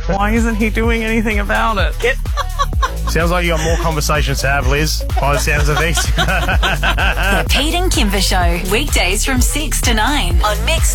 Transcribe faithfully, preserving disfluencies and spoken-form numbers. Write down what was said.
Why isn't he doing anything about it? Get... Sounds like you got more conversations to have, Liz, by the sounds of things. The Pete and Kimber Show, weekdays from six to nine on Mix